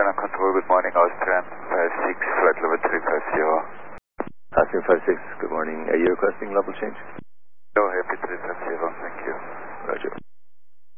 Ground Control, good morning, Austrian 56, flight level 350. Austrian 56, good morning. Are you requesting level change?